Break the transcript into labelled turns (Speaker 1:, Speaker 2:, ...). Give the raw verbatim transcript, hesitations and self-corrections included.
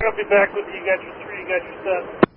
Speaker 1: I'll be back with you. You got your three, you got your set.